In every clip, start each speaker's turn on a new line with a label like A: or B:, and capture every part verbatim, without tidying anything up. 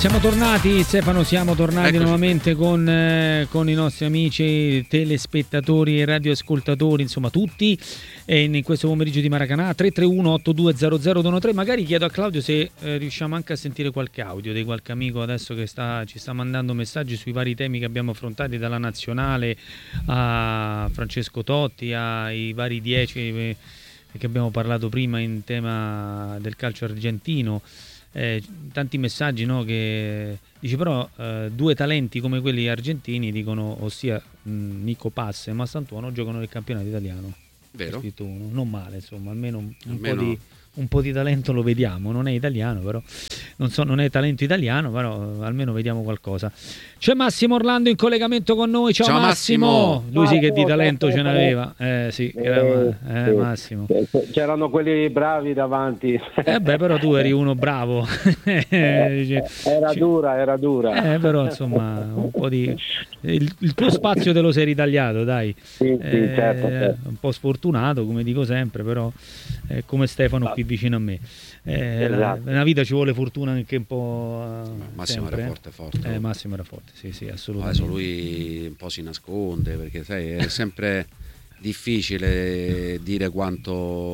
A: siamo tornati, Stefano, siamo tornati
B: Eccoci.
A: nuovamente con, eh, con i nostri amici telespettatori e radioascoltatori, insomma tutti, e in questo pomeriggio di Maracanã. Tre tre uno otto due zero zero due uno tre. Magari chiedo a Claudio se eh, riusciamo anche a sentire qualche audio di qualche amico adesso che sta, ci sta mandando messaggi sui vari temi che abbiamo affrontati, dalla nazionale a Francesco Totti, ai vari dieci eh, che abbiamo parlato prima in tema del calcio argentino. Eh, tanti messaggi, no, che dice però eh, due talenti come quelli argentini, dicono, ossia mh, Nico Pass e Massantuono, giocano nel campionato italiano.
B: Vero?
A: Scritto uno. Non male, insomma, almeno un, un
B: Almeno...
A: po' di un po' di talento lo vediamo. Non è italiano, però non so, non è talento italiano, però almeno vediamo qualcosa. C'è Massimo Orlando in collegamento con noi. Ciao,
B: Ciao
A: Massimo.
B: Massimo.
A: Lui sì che di
C: Ciao,
A: talento
C: ciao,
A: ce
C: ciao.
A: n'aveva. Eh sì, era, eh,
C: Eh,
A: Massimo.
C: C'erano quelli bravi davanti.
A: Eh beh, però tu eri uno bravo. Dice,
C: Era
A: ci-
C: dura, era dura.
A: Eh, però insomma, un po' di il, il tuo spazio te lo sei ritagliato, dai.
C: Sì, sì,
A: Eh,
C: certo, certo.
A: Un po' sfortunato, come dico sempre, però eh, come Stefano qui vicino a me. Eh, la,
C: Esatto.
A: nella vita ci vuole fortuna anche un po'. eh,
B: Massimo
A: sempre,
B: era
A: eh.
B: forte, forte.
A: Eh, Massimo era forte, sì, sì, assolutamente.
B: Adesso lui un po' si nasconde, perché sai, è sempre difficile dire quanto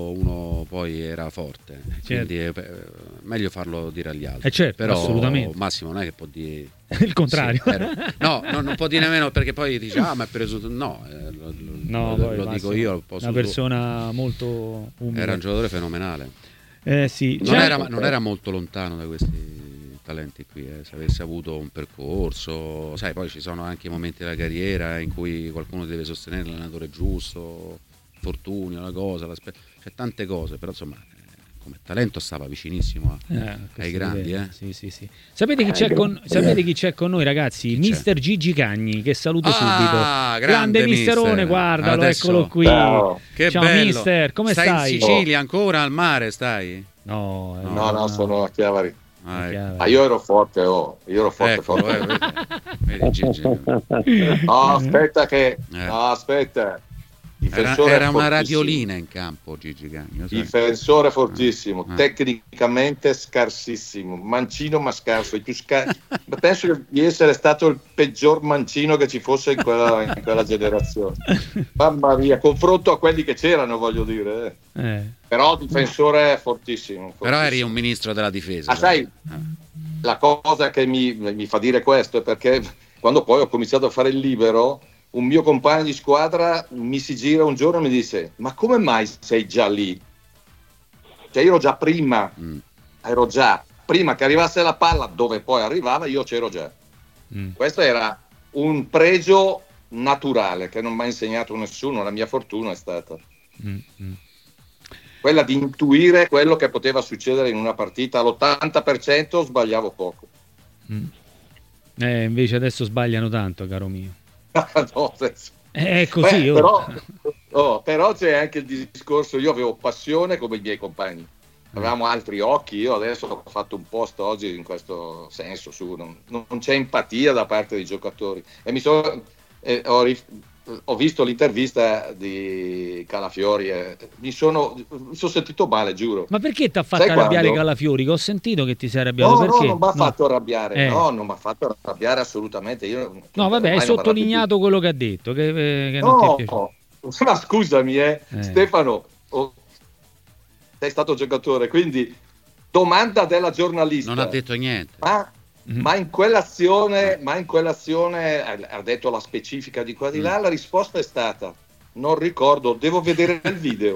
B: uno poi era forte, quindi è eh, meglio farlo dire agli altri.
A: Eh, certo,
B: però
A: assolutamente.
B: Massimo non è che può dire
A: Il contrario.
B: Sì, ero- no, no, non può dire nemmeno, perché poi dice ah ma è preso tu-". No, eh, lo, lo-
A: No,
B: lo-
A: poi
B: lo
A: Massimo,
B: dico io al posto
A: una
B: suo.
A: persona molto umile.
B: Era un giocatore fenomenale.
A: Eh, sì.
B: Non
A: C'è-
B: era, non era molto lontano da questi talenti qui, eh, se avesse avuto un percorso, sai, poi ci sono anche i momenti della carriera in cui qualcuno deve sostenere l'allenatore giusto, fortuni, una cosa, l'aspe- c'è tante cose, però insomma eh, come talento stava vicinissimo a-
A: Eh,
B: ai
A: questo
B: grandi,
A: livello,
B: eh.
A: sì, sì, sì. Sapete chi c'è con, sapete chi c'è con noi, ragazzi?
B: Chi c'è?
A: Mister Gigi Cagni, che saluto
B: Ah,
A: subito.
B: grande
A: misterone,
B: mister.
A: guardalo,
B: Adesso-
A: eccolo qui.
C: Ciao.
B: Che
A: Ciao
B: bello.
A: mister, come
B: stai?
A: stai?
B: in Sicilia ancora, al mare stai?
A: No, eh,
D: No, no, sono a Chiavari.
B: Ah, ecco.
A: chiaro.
D: Ah, io ero forte, oh. Io ero forte,
B: Eccolo,
D: forte.
B: eh, vedi, vedi, Gigi.
D: No, aspetta che...
B: Eh.
D: No, aspetta.
B: Era,
D: Difensore
B: era una
D: fortissimo.
B: radiolina in campo Gigi Cagni, lo sai.
D: Difensore fortissimo,
B: Ah.
D: tecnicamente scarsissimo, mancino ma scarso. Il più scar- Penso di essere stato il peggior mancino che ci fosse in quella, in quella generazione. Mamma mia, confronto a quelli che c'erano, voglio dire. eh.
A: Eh,
D: Però difensore fortissimo.
B: Però eri
D: fortissimo.
B: un ministro della difesa.
D: Ah, sai,
B: Ah.
D: la cosa che mi, mi fa dire questo è perché quando poi ho cominciato a fare il libero, un mio compagno di squadra mi si gira un giorno e mi dice: ma come mai sei già lì? Cioè io ero già prima,
B: Mm.
D: ero già prima che arrivasse la palla, dove poi arrivava io c'ero già.
A: mm.
D: Questo era un pregio naturale che non mi ha insegnato nessuno, la mia fortuna è stata
A: Mm, mm.
D: quella di intuire quello che poteva succedere in una partita. All'ottanta per cento sbagliavo poco.
A: Mm. Eh, invece adesso sbagliano tanto, caro mio.
D: No, senso.
A: Eh, È così,
D: Beh,
A: oh.
D: però, oh, però c'è anche il discorso, io avevo passione come i miei compagni, avevamo altri occhi. Io adesso ho fatto un post oggi in questo senso, su, non, non c'è empatia da parte dei giocatori, e mi sono eh, ho, rif- ho visto l'intervista di Calafiori e mi sono, mi sono sentito male, giuro.
A: Ma perché ti ha fatto
D: Sai
A: arrabbiare
D: quando?
A: Calafiori? Che ho sentito che ti sei arrabbiato.
D: No,
A: Perché?
D: no, non mi ha
A: No.
D: fatto arrabbiare,
A: Eh.
D: no, non mi ha fatto arrabbiare assolutamente. Io,
A: No, vabbè, hai
D: ormai non mi
A: sottolineato quello che ha detto, che, eh, che non ti è
D: No,
A: piaciuto.
D: ma scusami, eh,
A: Eh.
D: Stefano, oh, sei stato giocatore, quindi domanda della giornalista.
B: Non ha detto niente.
D: Ma,
A: Mhm.
D: ma in quell'azione, ma in quell'azione eh, ha detto la specifica di qua di là,
B: Mm.
D: la risposta è stata: non ricordo, devo vedere il video.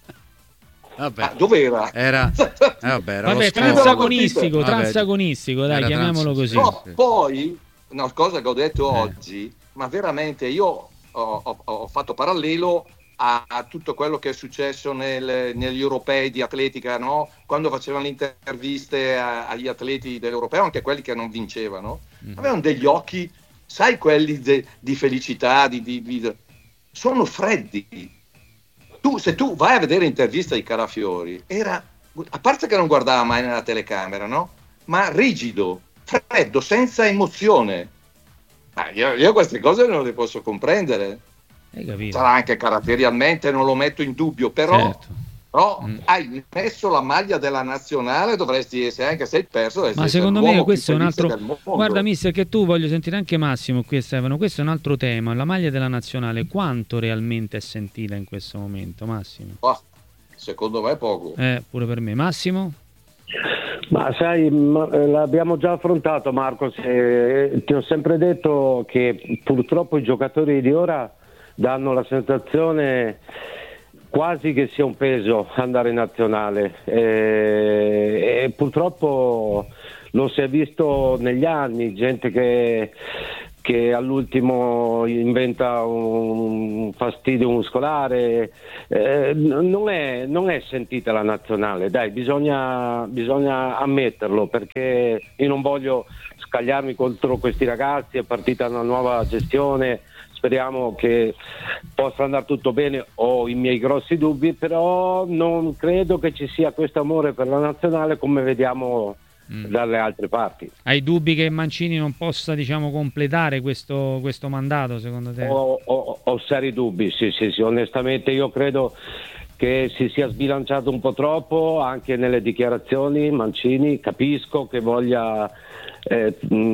B: Vabbè.
D: Ah, dov'era?
B: Era, eh, vabbè, era lo
A: Vabbè,
B: scopo.
A: transagonistico,
B: Vabbè,
A: transagonistico, dai,
B: era
A: chiamiamolo
B: trans-
A: così.
D: No,
B: sì.
D: poi una cosa che ho detto
A: Eh.
D: oggi, ma veramente io ho, ho- ho fatto parallelo a, a tutto quello che è successo nel- negli europei di atletica, no? Quando facevano le interviste a- agli atleti dell'europeo, anche quelli che non vincevano,
A: Mhm.
D: avevano degli occhi, sai, quelli de- di felicità, di, di- di- sono freddi. Tu, se tu vai a vedere intervista di Calafiori, era, a parte che non guardava mai nella telecamera, no? Ma rigido, freddo, senza emozione. Ah, io, io queste cose non le posso comprendere.
A: Hai capito?
D: Sarà anche caratterialmente, non lo metto in dubbio, però
A: Certo.
D: No,
A: Mm.
D: hai messo la maglia della nazionale, dovresti essere, anche se hai perso, dovresti
A: Ma
D: essere
A: secondo
D: l'uomo
A: me
D: più
A: questo è un
D: felice
A: altro.
D: del mondo.
A: Guarda, mister, che tu voglio sentire anche Massimo qui e Stefano. Questo è un altro tema. La maglia della nazionale, quanto realmente è sentita in questo momento, Massimo?
D: Oh, secondo me poco.
A: Eh, pure per me. Massimo?
C: Ma sai, ma, eh, l'abbiamo già affrontato, Marco. Se, ti ho sempre detto che purtroppo i giocatori di ora danno la sensazione quasi che sia un peso andare in nazionale, e, e purtroppo lo si è visto negli anni, gente che, che all'ultimo inventa un fastidio muscolare, eh, non, è, non è sentita la nazionale, dai, bisogna, bisogna ammetterlo, perché io non voglio scagliarmi contro questi ragazzi, è partita una nuova gestione. Speriamo che possa andare tutto bene, ho i miei grossi dubbi, però non credo che ci sia questo amore per la nazionale come vediamo mm. dalle altre parti.
A: Hai dubbi che Mancini non possa, diciamo, completare questo, questo mandato, secondo te?
C: Ho, ho, ho seri dubbi, sì, sì, sì, onestamente io credo che si sia sbilanciato un po' troppo anche nelle dichiarazioni. Mancini, capisco che voglia eh,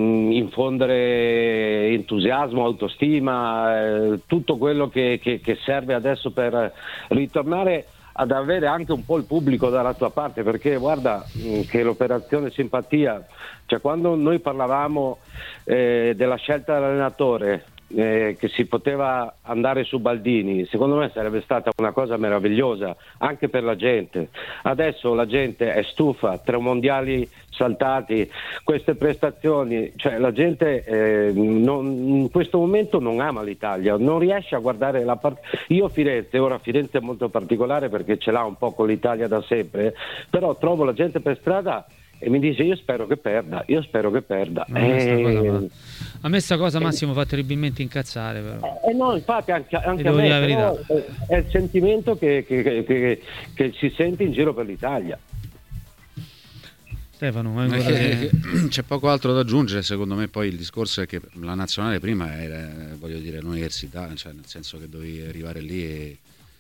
C: infondere entusiasmo, autostima, eh, tutto quello che, che, che serve adesso per ritornare ad avere anche un po' il pubblico dalla tua parte, perché guarda mh, che l'operazione simpatia, cioè quando noi parlavamo eh, della scelta dell'allenatore, Eh, che si poteva andare su Baldini, secondo me sarebbe stata una cosa meravigliosa anche per la gente. Adesso la gente è stufa, tre mondiali saltati, queste prestazioni, cioè la gente eh, non, in questo momento non ama l'Italia, non riesce a guardare la parte. Io Firenze, ora Firenze è molto particolare perché ce l'ha un po' con l'Italia da sempre, però trovo la gente per strada e mi dice io spero che perda, io spero che perda.
A: A me sta
C: Eh,
A: cosa, a me sta cosa Massimo fa terribilmente incazzare, però.
C: Eh no, infatti anche, anche
A: devo
C: a me,
A: dire la
C: però,
A: verità.
C: eh, è il sentimento che, che, che, che, che si sente in giro per l'Italia.
A: Stefano,
B: Ma
A: ancora
B: che-
A: che-
B: che- c'è poco altro da aggiungere, secondo me. Poi il discorso è che la nazionale prima era, voglio dire, l'università, cioè nel senso che dovevi arrivare lì e,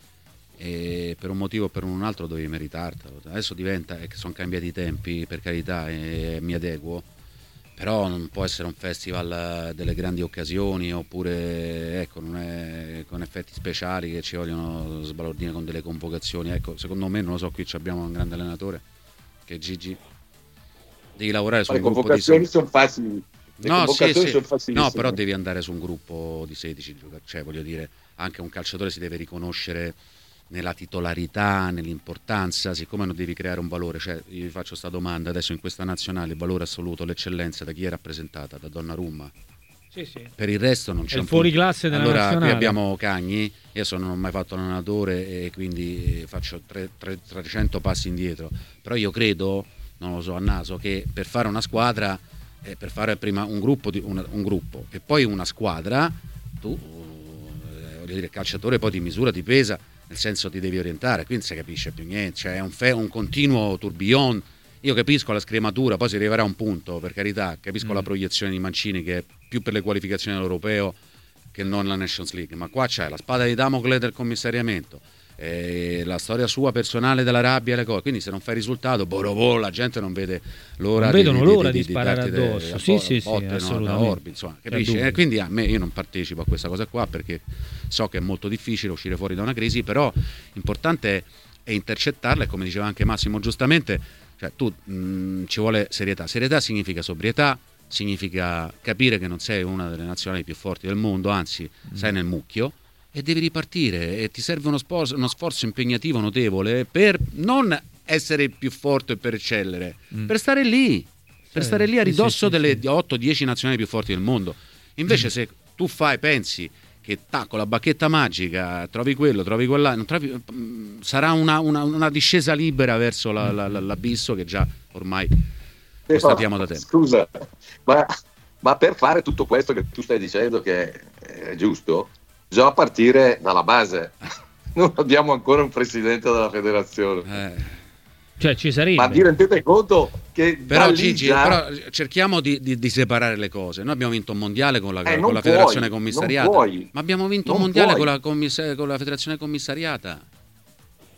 B: e per un motivo o per un altro dovevi meritartelo. Adesso diventa, è che sono cambiati i tempi, per carità, e mi adeguo, però non può essere un festival delle grandi occasioni, oppure ecco, non è con effetti speciali che ci vogliono sbalordire con delle convocazioni. Ecco, secondo me, non lo so, qui abbiamo un grande allenatore che è Gigi. Devi lavorare su
D: Le
B: un gruppo di
D: convocazioni
B: sedici.
D: sono facili. Le
B: No, sì,
D: convocazioni
B: sì.
D: sono facilissime.
B: No, però devi andare su un gruppo di sedici giocatori, cioè voglio dire, anche un calciatore si deve riconoscere nella titolarità, nell'importanza, siccome non devi creare un valore. Cioè, io vi faccio questa domanda, adesso in questa nazionale il valore assoluto, l'eccellenza da chi è rappresentata? Da Donnarumma.
A: Sì, sì.
B: Per il resto non c'è
A: È il
B: un
A: fuoriclasse della
B: allora,
A: nazionale.
B: qui abbiamo Cagni, io sono, non ho mai fatto allenatore e quindi faccio tre- tre- trecento passi indietro, però io credo, non lo so a naso, che per fare una squadra, eh, per fare prima un gruppo, di, una, un gruppo e poi una squadra, tu, eh, voglio dire, il calciatore poi ti misura, ti pesa, nel senso ti devi orientare, qui non si capisce più niente, cioè è un, fe- un continuo tourbillon. Io capisco la scrematura, poi si arriverà a un punto, per carità, capisco mm. la proiezione di Mancini che è più per le qualificazioni all'europeo che non la Nations League, ma qua c'è la spada di Damocle del commissariamento, eh, la storia sua personale della rabbia e le cose, quindi se non fai risultato, borobo, la gente non vede l'ora
A: non
B: di,
A: vedono
B: di,
A: l'ora
B: di,
A: di,
B: di
A: sparare
B: darti de-
A: addosso,
B: de-
A: sì
B: de-
A: sì sì,
B: botte, no, da
A: assolutamente.
B: orbi, insomma, capisci? E quindi a me io non partecipo a questa cosa qua perché so che è molto difficile uscire fuori da una crisi, però l'importante è, è intercettarla e come diceva anche Massimo giustamente, cioè tu mh, ci vuole serietà. Serietà significa sobrietà, significa capire che non sei una delle nazionali più forti del mondo, anzi mm. sei nel mucchio e devi ripartire e ti serve uno, spos- uno sforzo impegnativo notevole per non essere più forte e per eccellere, mm. per stare lì, per sì, stare lì a ridosso sì, sì, delle sì. otto dieci nazionali più forti del mondo. Invece mm. se tu fai, pensi che ta, con la bacchetta magica trovi quello, trovi quella, non trovi, mh, sarà una, una, una discesa libera verso la, la, la, l'abisso che già ormai constatiamo da tempo.
D: Scusa, ma, ma per fare tutto questo che tu stai dicendo che è giusto, bisogna partire dalla base. Non abbiamo ancora un presidente della federazione.
B: Eh.
A: Cioè ci sarebbe.
D: Ma vi rendete conto che
B: però Gigi,
D: già...
B: però cerchiamo di, di, di separare le cose. Noi abbiamo vinto un mondiale con la,
D: eh,
B: con la
D: puoi,
B: federazione commissariata, ma abbiamo vinto un mondiale con la, commiss- con la federazione commissariata.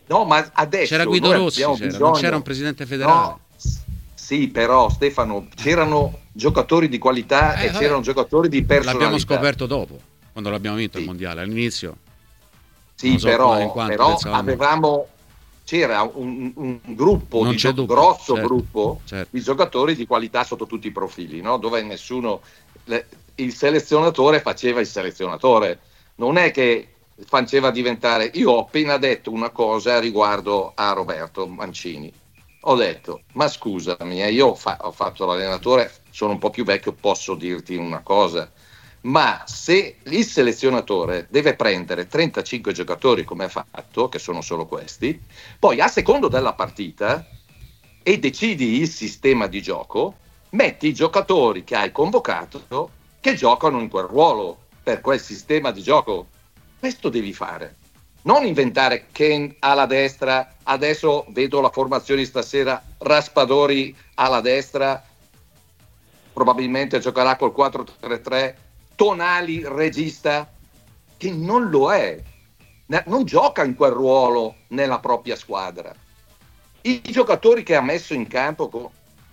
D: No, ma adesso
B: c'era Guido Rossi, c'era,
D: bisogno...
B: non c'era un presidente federale.
D: No, sì, però Stefano, c'erano giocatori di qualità
B: eh,
D: e
B: vabbè.
D: c'erano giocatori di personalità.
B: L'abbiamo scoperto dopo, quando l'abbiamo vinto sì. il mondiale. All'inizio
D: sì,
B: so
D: però, però avevamo c'era un, un gruppo
B: non
D: di
B: c'è
D: gio-
B: dubbio,
D: grosso
B: certo,
D: gruppo
B: certo.
D: di giocatori di qualità sotto tutti i profili, no? Dove nessuno le, il selezionatore faceva il selezionatore, non è che faceva diventare. Io ho appena detto una cosa riguardo a Roberto Mancini. Ho detto, ma scusami, eh, io ho, fa- ho fatto l'allenatore, sono un po' più vecchio, posso dirti una cosa, ma se il selezionatore deve prendere trentacinque giocatori come ha fatto, che sono solo questi, poi a secondo della partita e decidi il sistema di gioco, metti i giocatori che hai convocato che giocano in quel ruolo per quel sistema di gioco. Questo devi fare. Non inventare Ken alla destra, adesso vedo la formazione stasera, Raspadori alla destra, probabilmente giocherà col quattro tre tre, Tonali regista, che non lo è, non gioca in quel ruolo nella propria squadra. I giocatori che ha messo in campo, con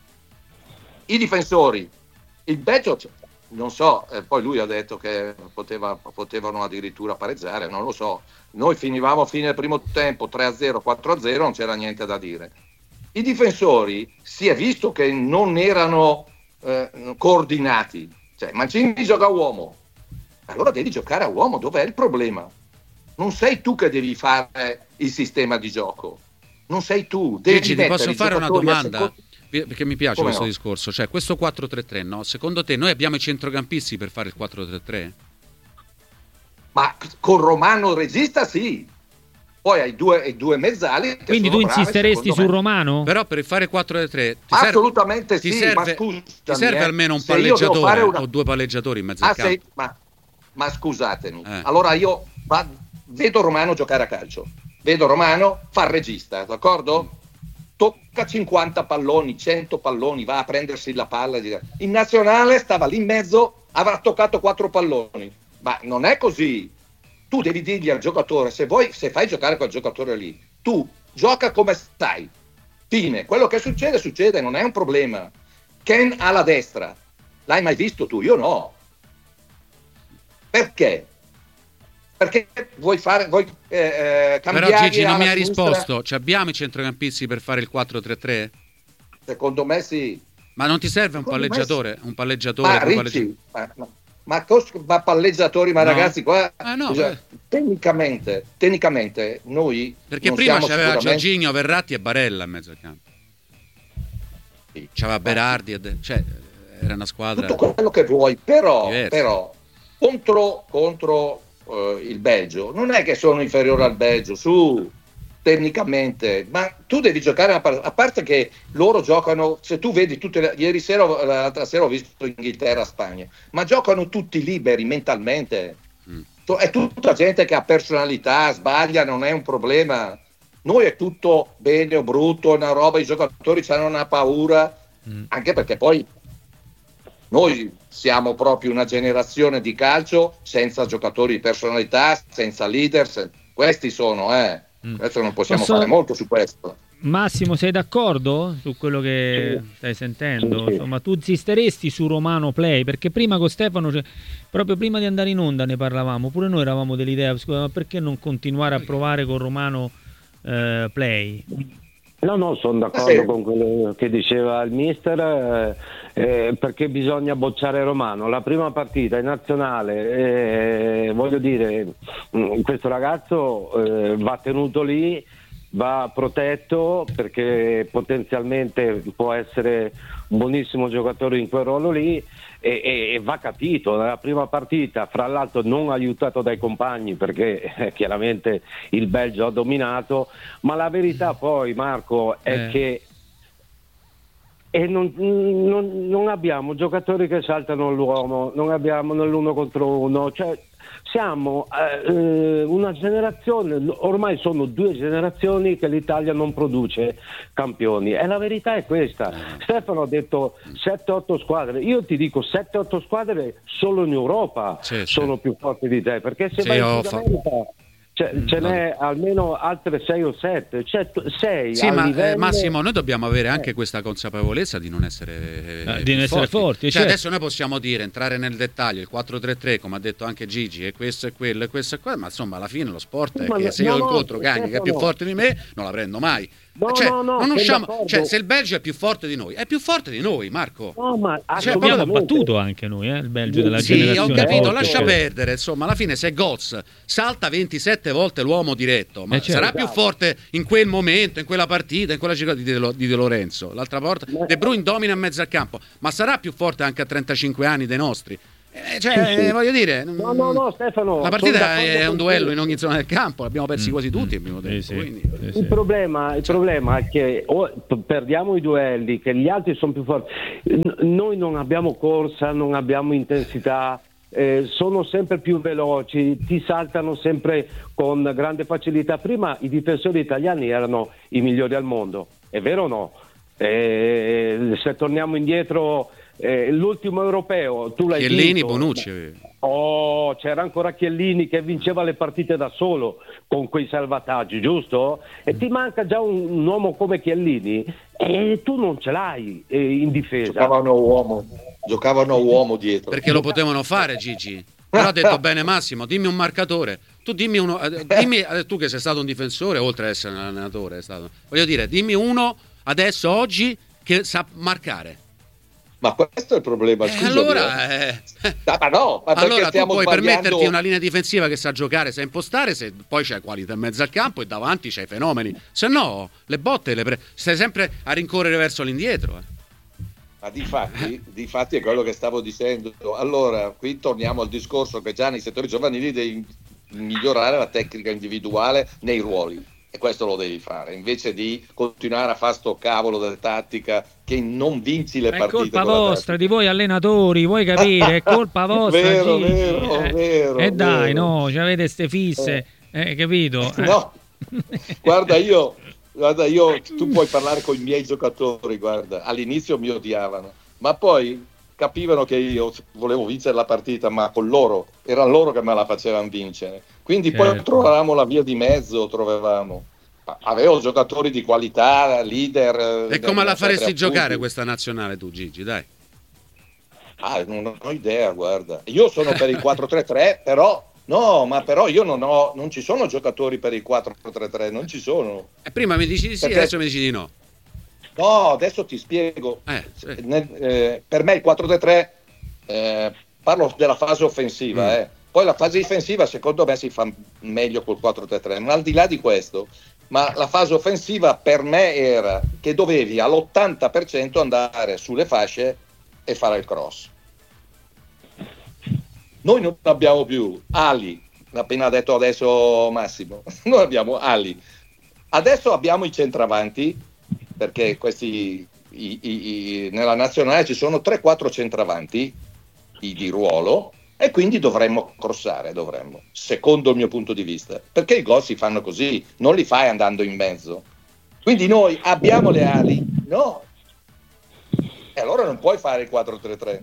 D: i difensori, il Belgio, non so, eh, poi lui ha detto che poteva, potevano addirittura pareggiare, non lo so. Noi finivamo a fine del primo tempo tre a zero, quattro a zero, non c'era niente da dire. I difensori si è visto che non erano eh, coordinati. Cioè, Mancini gioca a uomo, allora devi giocare a uomo. Dov'è il problema? Non sei tu che devi fare il sistema di gioco, non sei tu. Devi
B: Gigi, ti posso fare una domanda?
D: Secondo...
B: Perché mi piace
D: Come
B: questo
D: no?
B: discorso, cioè questo quattro tre tre, no? Secondo te noi abbiamo i centrocampisti per fare il quattro tre tre?
D: Ma con Romano regista sì, poi hai due, hai due mezzali che
A: quindi
D: sono
A: tu
D: bravi,
A: insisteresti su
D: me.
A: Romano?
B: Però per fare quattro tre tre ti
D: assolutamente
B: serve,
D: sì,
B: ti serve,
D: ma scusami,
B: ti serve
D: eh,
B: almeno un
D: se io devo
B: palleggiatore
D: fare una...
B: o due palleggiatori in mezzo
D: ah,
B: al campo.
D: sei... ma, ma scusatemi,
B: Eh.
D: allora io va... vedo Romano giocare a calcio, vedo Romano far regista, d'accordo? Tocca cinquanta palloni, cento palloni, va a prendersi la palla. In nazionale stava lì in mezzo, avrà toccato quattro palloni. Ma non è così. Tu devi dirgli al giocatore, se vuoi, se fai giocare quel giocatore lì, tu gioca come stai. Fine. Quello che succede, succede, non è un problema. Ken alla destra. L'hai mai visto tu? Io no. Perché? Perché vuoi fare vuoi eh, cambiare.
B: Però Gigi non mi hai
D: sinistra?
B: risposto. Ci abbiamo i centrocampisti per fare il quattro tre tre?
D: Secondo me sì.
B: Ma non ti serve un
D: Secondo
B: palleggiatore?
D: Sì.
B: Un palleggiatore?
D: Ma
B: un
D: Ricci,
B: palleggiatore?
D: ma, ma, ma, cos, ma palleggiatori, ma
B: No.
D: ragazzi qua
B: Ah, no,
D: cioè,
B: beh.
D: tecnicamente, tecnicamente noi
B: Perché
D: non
B: prima
D: siamo
B: c'aveva
D: sicuramente...
B: Giorginio, Verratti e Barella in mezzo al campo.
D: Sì.
B: C'aveva Berardi, e... cioè era una squadra.
D: Tutto quello che vuoi, però,
B: diversa.
D: però contro, contro uh, il Belgio non è che sono inferiore al Belgio, su tecnicamente, ma tu devi giocare a, par- a parte che loro giocano, se tu vedi tutte le, ieri sera, l'altra sera ho visto Inghilterra-Spagna, ma giocano tutti liberi mentalmente, mm. È tutta gente che ha personalità, sbaglia, non è un problema. Noi è tutto bene o brutto, una roba, i giocatori hanno una paura, mm. anche perché poi noi siamo proprio una generazione di calcio senza giocatori di personalità, senza leader, sen- questi sono, eh. Adesso non possiamo
A: Posso...
D: fare molto su questo.
A: Massimo, sei d'accordo su quello che
C: sì.
A: stai sentendo?
C: Sì, sì.
A: Insomma, tu insisteresti su Romano Play? Perché prima con Stefano, cioè, proprio prima di andare in onda ne parlavamo, pure noi eravamo dell'idea, scusa, ma perché non continuare a provare con Romano eh, Play?
C: No, no, sono d'accordo
D: sì.
C: con quello che diceva il mister, eh, eh, perché bisogna bocciare Romano. La prima partita in nazionale, eh, voglio dire, mh, questo ragazzo eh, va tenuto lì, va protetto, perché potenzialmente può essere un buonissimo giocatore in quel ruolo lì, e, e, e va capito. Nella prima partita, fra l'altro non aiutato dai compagni, perché eh, chiaramente il Belgio ha dominato, ma la verità poi, Marco, è eh. che e non, non, non abbiamo giocatori che saltano l'uomo, non abbiamo nell'uno contro uno, cioè siamo eh, una generazione, ormai sono due generazioni che l'Italia non produce campioni, e la verità è questa. Stefano ha detto sette otto squadre, io ti dico sette otto squadre solo in Europa sì, sono sì. più forti di te, perché se sì, vai in Sud America Ce, ce n'è almeno altre sei o sette, cioè sei.
B: Sì, ma
C: livello...
B: eh, Massimo, noi dobbiamo avere anche eh. questa consapevolezza di non essere,
A: eh, di non essere
B: forti.
A: forti
B: cioè,
A: certo.
B: Adesso noi possiamo dire, entrare nel dettaglio, il quattro tre tre, come ha detto anche Gigi, e questo e quello, e questo e quello, ma insomma alla fine lo sport è ma che se no, io no, incontro Cagni che è più no. forte di me, non la prendo mai. No, cioè, no, no, non usciamo, cioè, se il Belgio è più forte di noi, è più forte di noi, Marco.
C: No, ma
A: cioè, abbiamo battuto anche noi, eh, il Belgio della
B: sì,
A: generazione.
B: Sì, ho capito,
A: forte.
B: lascia perdere, insomma, alla fine se Götze salta ventisette volte l'uomo diretto, ma eh, certo. sarà più forte in quel momento, in quella partita, in quella giocata di De, Lo, di De Lorenzo. L'altra volta De Bruyne domina in mezzo al campo, ma sarà più forte anche a trentacinque anni dei nostri. Eh, cioè, sì, sì. voglio dire,
C: no, no, no, Stefano,
B: la partita è un duello in ogni zona del campo, l'abbiamo persi mm. quasi tutti. Mm. Tempo, sì, quindi,
C: sì, sì. Il, problema, il problema è che o perdiamo i duelli, che gli altri sono più forti. Noi non abbiamo corsa, non abbiamo intensità, eh, sono sempre più veloci, ti saltano sempre con grande facilità. Prima i difensori italiani erano i migliori al mondo, è vero o no? Eh, se torniamo indietro. Eh, l'ultimo europeo tu l'hai
B: Chiellini,
C: vinto.
B: Bonucci.
C: Oh, c'era ancora Chiellini che vinceva le partite da solo con quei salvataggi, giusto? E ti manca già un, un uomo come Chiellini e tu non ce l'hai eh, in difesa.
D: Giocavano uomo, giocavano uomo dietro.
B: Perché lo potevano fare, Gigi. Però ha detto bene Massimo, dimmi un marcatore. Tu dimmi uno, dimmi, tu che sei stato un difensore, oltre ad essere un allenatore, è stato, voglio dire, dimmi uno adesso, oggi, che sa marcare.
D: Ma questo è il problema.
B: Eh, allora, eh,
D: ah, ma no, ma
B: allora tu puoi
D: sbagliando...
B: permetterti una linea difensiva che sa giocare, sa impostare, se poi c'è qualità in mezzo al campo e davanti c'hai fenomeni. Se no, le botte le pre... stai sempre a rincorrere verso l'indietro. Eh.
D: Ma difatti, difatti è quello che stavo dicendo. Allora, qui torniamo al discorso che già nei settori giovanili devi migliorare la tecnica individuale nei ruoli. E questo lo devi fare, invece di continuare a fare sto cavolo della tattica che non vinci le
A: è
D: partite.
A: È colpa vostra, di voi allenatori, vuoi capire? È colpa vostra.
D: vero,
A: Gigi.
D: vero,
A: eh,
D: vero.
A: E eh dai,
D: vero.
A: no, ci avete ste fisse, eh. Eh, capito? Eh.
D: No, guarda io, guarda io, tu puoi parlare con i miei giocatori, guarda, all'inizio mi odiavano, ma poi capivano che io volevo vincere la partita, ma con loro, erano loro che me la facevano vincere. Quindi certo. Poi trovavamo la via di mezzo, trovavamo. Avevo giocatori di qualità, leader.
B: E come la faresti giocare questa nazionale tu, Gigi? Dai.
D: Ah, non ho idea, guarda. Io sono per il quattro tre tre, però no, ma però io non ho, non ci sono giocatori per il quattro tre tre, non ci sono.
B: E prima mi dici di sì, perché... adesso mi dici di no.
D: No, adesso ti spiego. Eh, sì. Nel, eh, per me il quattro tre tre, eh, parlo della fase offensiva, mm. eh. Poi la fase difensiva secondo me si fa meglio col quattro tre tre, ma al di là di questo, ma la fase offensiva per me era che dovevi all'ottanta per cento andare sulle fasce e fare il cross. Noi non abbiamo più ali, appena detto adesso Massimo, noi abbiamo ali. Adesso abbiamo i centravanti, perché questi i, i, i, nella nazionale ci sono tre quattro centravanti i, di ruolo, e quindi dovremmo crossare, dovremmo, secondo il mio punto di vista, perché i gol si fanno così, non li fai andando in mezzo. Quindi noi abbiamo le ali, no? E allora non puoi fare il quattro tre tre.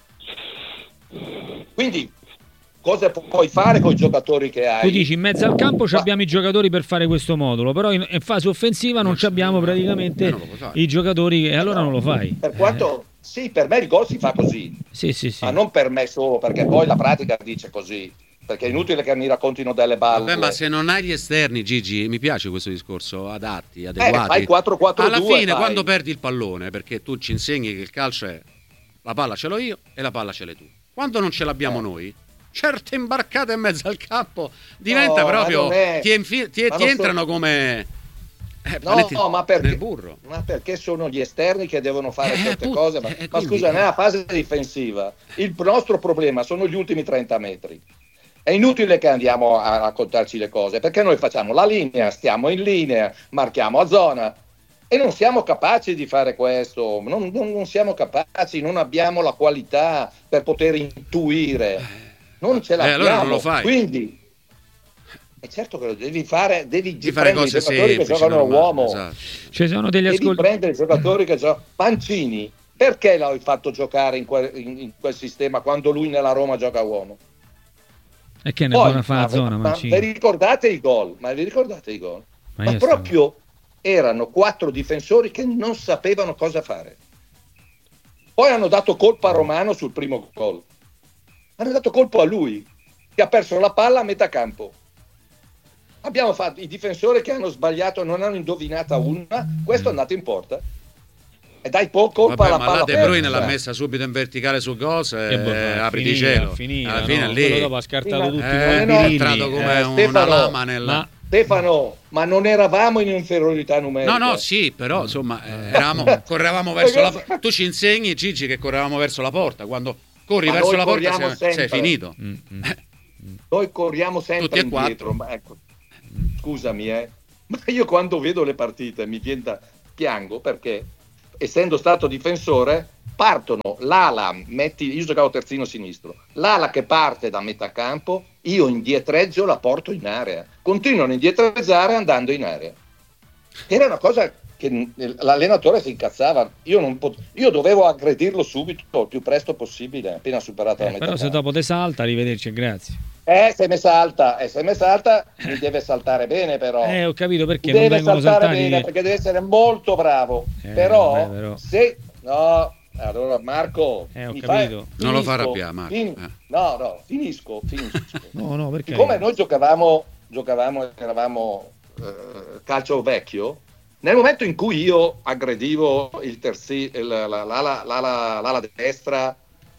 D: Quindi cosa puoi fare con i giocatori che hai?
A: Tu dici in mezzo al campo ci abbiamo i giocatori per fare questo modulo, però in, in fase offensiva non ci abbiamo praticamente i giocatori, e allora
D: no,
A: non lo fai.
D: Per quanto sì, per me il gol si fa così,
A: sì, sì, sì.
D: Ma non per me solo, perché poi la pratica dice così, perché è inutile che mi raccontino delle balle.
B: Vabbè, ma se non hai gli esterni, Gigi, mi piace questo discorso, adatti, adeguati.
D: Eh, fai quattro quattro due.
B: Alla fine,
D: fai.
B: Quando perdi il pallone, perché tu ci insegni che il calcio è la palla ce l'ho io e la palla ce l'hai tu. Quando non ce l'abbiamo eh. noi, certe imbarcate in mezzo al campo diventa no, proprio è... ti, infi... ti, ti entrano so... come eh,
D: no, ma perché,
B: nel burro.
D: Ma perché sono gli esterni che devono fare
B: eh,
D: certe
B: put...
D: cose ma,
B: eh,
D: ma
B: quindi...
D: scusa, nella fase difensiva il nostro problema sono gli ultimi trenta metri. È inutile che andiamo a raccontarci le cose, perché noi facciamo la linea, stiamo in linea, marchiamo a zona e non siamo capaci di fare questo, non, non, non siamo capaci, non abbiamo la qualità per poter intuire, non ce l'abbiamo.
B: Eh, allora non lo fai.
D: Quindi è certo che lo devi fare, devi
B: di fare cose
D: i giocatori
B: semplici,
D: che giocano a uomo,
B: esatto.
A: Ci sono degli
D: devi
A: ascol-
D: prendere i giocatori che giocano. Pancini, perché l'hai fatto giocare in quel, in, in quel sistema quando lui nella Roma gioca a uomo?
A: E che ne
D: Poi,
A: buona fa la
D: ma,
A: zona,
D: ma
A: Mancini?
D: vi ricordate i gol? Ma vi ricordate i gol?
A: Ma
D: Ma,
A: io
D: proprio erano quattro difensori che non sapevano cosa fare. Poi hanno dato colpa a Romano sul primo gol. Hanno dato colpo a lui, che ha perso la palla a metà campo. Abbiamo fatto i difensori che hanno sbagliato, non hanno indovinata una, questo è andato in porta. E dai po' colpa
B: Vabbè,
D: alla
B: ma
D: palla
B: la De Bruyne
D: persa.
B: l'ha messa subito in verticale sul gol,
A: Che
B: eh,
A: boh,
B: apriti
A: finita,
B: cielo.
A: finita,
B: Alla
A: no?
B: fine
A: Quello
B: lì
A: dopo ha scartato
D: Sì,
A: tutti
D: ma-
A: i
B: eh,
D: Eh,
A: eh,
D: no,
B: è
A: birilli.
B: entrato come
D: Eh,
B: una
D: Stefano,
B: lama nel...
A: Ma
D: Stefano, ma non eravamo in inferiorità numerica.
B: No, no, sì, però insomma, eh, eravamo, correvamo verso la porta. Tu ci insegni, Gigi, che correvamo verso la porta. Quando corri
D: Ma
B: verso
D: noi
B: la porta
D: corriamo
B: sei, sei
D: sempre.
B: finito.
A: Mm, mm.
D: Noi corriamo sempre
B: Tutti e
D: indietro.
B: quattro.
D: Ma ecco, scusami, eh, ma io quando vedo le partite mi viene da piango perché, essendo stato difensore, partono l'ala, metti, io giocavo terzino sinistro, l'ala che parte da metà campo, io indietreggio la porto in area. Continuano a indietreggiare andando in area. Era una cosa che l'allenatore si incazzava. Io, non pot- io dovevo aggredirlo subito, il più presto possibile, appena superato la
A: Eh,
D: metà
A: però se
D: campo.
A: dopo te salta, arrivederci e grazie.
D: Eh, se mi salta, e se mi salta, mi deve saltare bene però.
A: Eh, ho capito perché
D: Mi
A: non
D: deve
A: vengono
D: saltare
A: saltati.
D: bene perché deve essere molto bravo.
A: Eh,
D: però,
A: vabbè, però.
D: se no, allora Marco,
A: Eh, ho
D: mi
A: capito.
D: fai-
B: Non lo
D: finisco,
B: fa arrabbiare, Marco.
D: fin-
B: Eh.
D: No, no, finisco, finisco.
A: No, no, perché?
D: Siccome noi giocavamo, giocavamo, eravamo eh, calcio vecchio, nel momento in cui io aggredivo il terzi, il- la- la- l'ala, l'ala- l'ala destra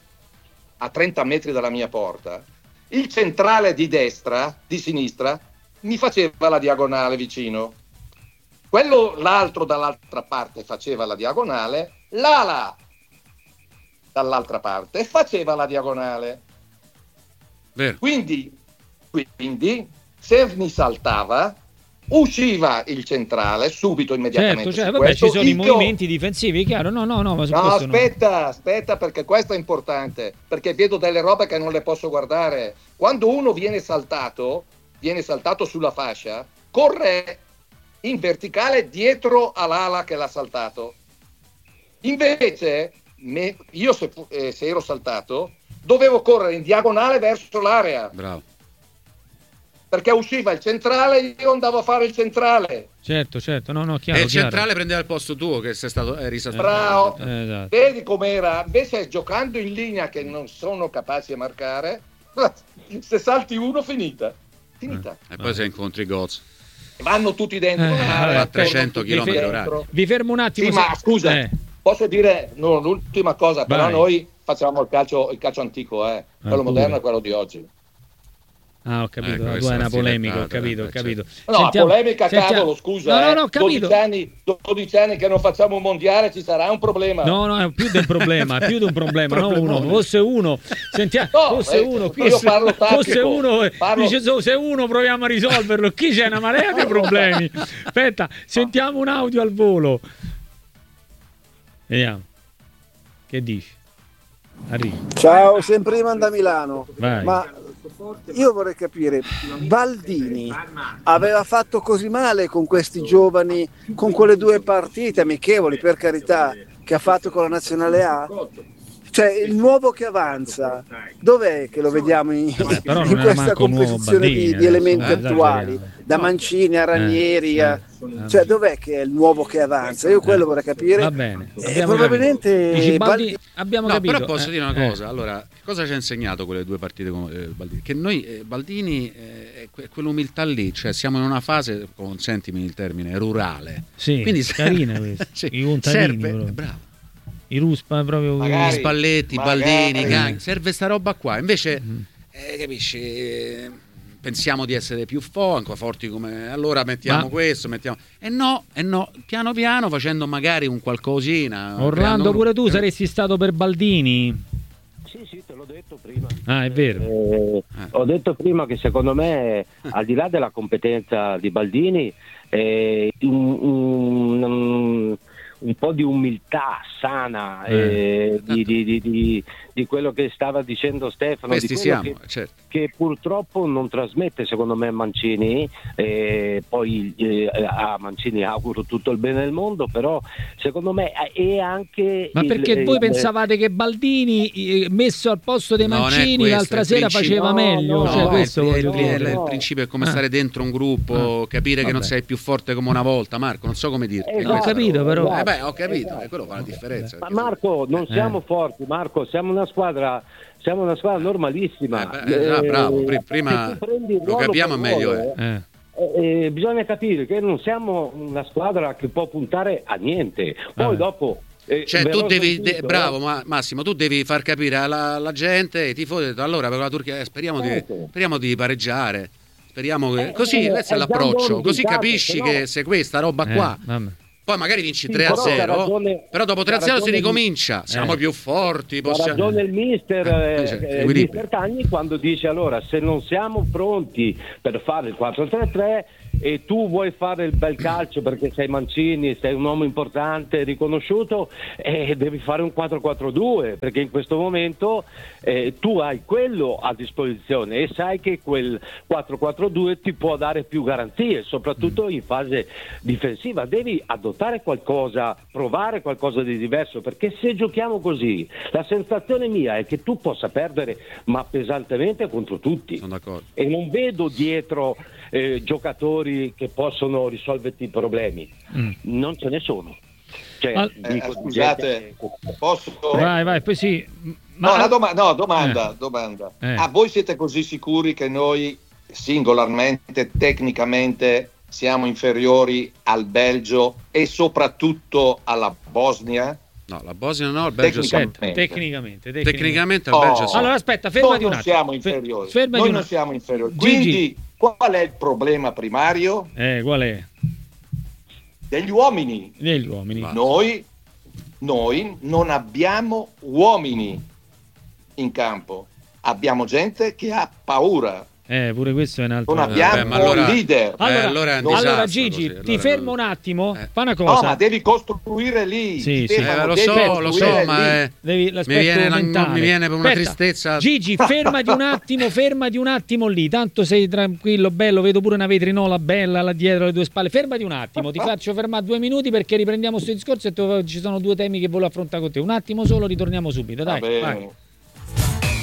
D: a trenta metri dalla mia porta, il centrale di destra, di sinistra, mi faceva la diagonale vicino. Quello, l'altro dall'altra parte faceva la diagonale, l'ala dall'altra parte faceva la diagonale.
B: Vero.
D: Quindi, quindi se mi saltava, usciva il centrale subito, immediatamente.
A: Certo, cioè,
D: su
A: vabbè,
D: questo.
A: ci sono i
D: Io-
A: movimenti difensivi, è chiaro. No, no, no, ma su
D: No,
A: questo no.
D: aspetta, aspetta, perché questo è importante, perché vedo delle robe che non le posso guardare. Quando uno viene saltato, viene saltato sulla fascia, corre in verticale dietro all'ala che l'ha saltato. Invece, me- io se, fu- eh, se ero saltato, dovevo correre in diagonale verso l'area,
B: Bravo.
D: perché usciva il centrale, io andavo a fare il centrale.
A: Certo, certo, no, no, chiaro,
B: E il
A: chiaro.
B: centrale prendeva il posto tuo, che sei stato, eri saltato.
D: Bravo.
A: Eh, esatto.
D: Vedi com'era? Invece giocando in linea che non sono capaci a marcare, se salti uno finita. Finita.
B: E poi se incontri Goz.
D: Vanno tutti dentro.
A: Eh,
D: l'area,
B: a trecento
D: tornano tutti
B: chilometri
D: dentro.
B: orari.
A: Vi fermo un attimo.
D: Sì,
A: se-
D: ma scusa,
A: Eh,
D: posso dire no, l'ultima cosa, però
A: Vai.
D: noi facciamo il calcio, il calcio antico, eh. quello
A: pure.
D: moderno è quello di oggi.
A: Ah, ho capito,
B: Ecco,
A: la
B: questa
A: tua è una
B: è
A: polemica, ho
B: filettata,
A: capito, ho
B: eh,
A: capito.
D: No,
A: Sentiamo-
D: polemica,
A: sentiamo-
D: cavolo, scusa.
A: No, no,
D: eh.
A: no, ho capito.
D: dodici anni, dodici anni che non facciamo un mondiale, ci sarà un problema.
A: No, no, è più di un problema, è più di un problema, non uno, fosse uno, sentiamo,
D: No,
A: fosse
D: eh,
A: uno, qui
D: io
A: se-
D: parlo tattico,
A: fosse uno, eh,
D: parlo-
A: dice so, se uno proviamo a risolverlo, qui c'è una marea di problemi. Aspetta, sentiamo un audio al volo. Vediamo. Che dici? Arrivi.
E: Ciao, sempre Iman da Milano.
A: Vai.
E: Ma io vorrei capire, Baldini aveva fatto così male con questi giovani, con quelle due partite amichevoli, per carità, che ha fatto con la Nazionale A? Cioè, il nuovo che avanza, dov'è che lo vediamo in,
A: Vabbè, però non
E: in
A: era
E: questa
A: manco nuovo
E: composizione
A: Baldini
E: di, di
A: adesso,
E: elementi
A: eh,
E: attuali?
A: esageriamo.
E: Da Mancini a Ranieri, a-
A: eh,
E: cioè dov'è che è il nuovo che avanza? Io quello vorrei capire.
A: Va bene.
E: Eh,
A: abbiamo
E: probabilmente
A: capito. Dici, Baldi-
E: Baldini-
A: abbiamo
B: No,
A: capito.
B: però posso
A: eh,
B: dire una
A: eh.
B: cosa. Allora, cosa ci ha insegnato quelle due partite con eh, Baldini? Che noi, eh, Baldini, eh, è que- quell'umiltà lì, cioè siamo in una fase, consentimi il termine, rurale.
A: Sì,
B: Quindi
A: carina questa.
B: sì,
A: I contadini,
B: serve,
A: proprio.
B: bravo.
A: I Ruspa proprio.
D: Magari.
B: Spalletti,
D: magari.
B: Baldini, Gang, serve sta roba qua. Invece,
A: Mm.
B: eh, capisci, eh, pensiamo di essere più fo- ancora forti come allora mettiamo
A: Ma-
B: questo, mettiamo e no, e no, piano piano facendo magari un qualcosina. creando
A: Orlando,
B: un-
A: pure tu saresti stato per Baldini?
C: Sì, sì, te l'ho detto prima.
A: Ah, è vero.
C: Eh, ho detto prima che secondo me, al di là della competenza di Baldini, è un, un- un po' di umiltà sana,
B: Eh.
C: eh, di, di, di, di, di quello che stava dicendo Stefano,
B: Questi
C: di quello
B: siamo,
C: che,
B: certo.
C: che purtroppo non trasmette secondo me Mancini, eh, poi eh, a Mancini auguro tutto il bene del mondo, però secondo me è anche...
A: Ma
C: il-
A: perché voi
C: il-
A: pensavate che Baldini eh, messo al posto dei
B: Non è
A: Mancini
B: questo,
A: l'altra
B: il
A: sera
B: principio-
A: faceva
C: No,
A: meglio?
C: no,
A: Cioè,
B: No,
A: questo
B: il,
A: voglio
B: il-
A: dire.
B: il- il
C: no.
B: principio è come
A: Ah.
B: stare dentro un gruppo,
A: Ah.
B: capire che non
A: Vabbè.
B: sei più forte come una volta, Marco, non so come dirti.
C: Eh,
B: è
A: Ho
B: questa
A: capito,
B: roba.
A: però.
B: Eh beh, ho capito, e quello fa la differenza.
C: Ma
B: perché se-
C: Marco, non siamo
A: Eh.
C: forti, Marco, siamo una squadra, siamo una squadra normalissima.
B: Eh beh, ah, bravo, pri-
C: se
B: prima
C: tu prendi
B: lo
C: ruolo
B: capiamo
C: per
B: meglio,
C: ruolo,
A: Eh.
C: eh, eh, bisogna capire che non siamo una squadra che può puntare a niente. Poi
A: Vabbè.
C: dopo... eh,
B: Cioè,
C: verrò
B: tu devi,
C: sentito,
B: de-
C: eh.
B: bravo Ma- Massimo, tu devi far capire alla, alla gente, ai tifosi, allora per la Turchia eh, speriamo, di,
C: Certo.
B: speriamo di pareggiare. Speriamo che
C: Eh,
B: così,
C: eh,
B: questo è
C: è già un buon
B: l'approccio. Così
C: risultato,
B: capisci
C: se no-
B: che se questa roba
A: Eh,
B: qua,
A: vabbè.
B: poi magari vinci
C: Sì,
B: tre a
C: però c'ha
B: zero,
C: ragione-
B: però dopo tre a
C: c'ha
B: zero si
C: ragione-
B: ricomincia. Siamo
A: Eh.
B: più forti,
C: Ha
B: possiamo...
C: ragione il mister, eh,
B: Cioè,
C: eh,
B: equilibrio.
C: mister Tagni quando dice allora se non siamo pronti per fare il quattro tre tre e tu vuoi fare il bel calcio perché sei Mancini, sei un uomo importante, riconosciuto, eh, devi fare un quattro quattro due perché in questo momento eh, tu hai quello a disposizione e sai che quel quattro quattro due ti può dare più garanzie, soprattutto in fase difensiva. Devi adottare qualcosa, provare qualcosa di diverso, perché se giochiamo così la sensazione mia è che tu possa perdere ma pesantemente contro tutti.
B: Sono d'accordo.
C: E non vedo dietro eh, giocatori che possono risolverti i problemi,
A: Mm.
C: non ce ne sono. Cioè,
A: Al-
D: Eh,
C: dico,
D: scusate, posso...
A: Vai, vai, poi sì. Ma
D: No, una doma- no, domanda,
A: Eh.
D: domanda.
A: Eh.
D: Ah, voi siete così sicuri che noi singolarmente, tecnicamente, siamo inferiori al Belgio e soprattutto alla Bosnia?
B: No, la Bosnia no, il Belgio sì.
D: Tecnicamente.
A: tecnicamente, tecnicamente.
B: Tecnicamente il
D: Oh.
B: Belgio sì.
A: Allora aspetta, fermati
D: Noi
A: un
D: non
A: attimo.
D: siamo
A: Fe-
D: inferiori.
A: fermati
D: Noi
A: un
D: non
A: attimo.
D: siamo inferiori.
A: Gigi.
D: Quindi qual è il problema primario?
A: Eh, qual è?
D: Degli uomini.
A: Degli uomini.
B: Va.
D: Noi, noi non abbiamo uomini in campo, abbiamo gente che ha paura,
A: Eh, pure questo è un altro.
D: non abbiamo
B: Vabbè, ma allora-
D: leader.
B: Eh,
A: Allora,
B: allora è un
A: allora,
B: disastro
A: Gigi,
B: così,
A: ti
B: allora
A: fermo
B: non-
A: un attimo.
B: Eh.
A: Fa una
D: No,
A: cosa.
D: ma devi costruire lì.
A: Sì, sì.
D: Stefano,
B: Eh, lo
D: devi
B: so, lo
D: costruire
B: so, ma
D: lì.
B: è-
A: Devi
B: mi
A: l'aspetto
B: viene, una-
A: mentale.
B: mi viene per una
A: Aspetta.
B: tristezza.
A: Gigi, fermati un attimo, fermati un attimo lì. Tanto sei tranquillo, bello. Vedo pure una vetrinola bella là dietro alle tue spalle. Fermati un attimo, ti faccio fermare due minuti perché riprendiamo questo discorso e te- ci sono due temi che voglio affrontare con te. Un attimo solo, ritorniamo subito.
D: Va
A: Dai,
D: bene.
A: vai.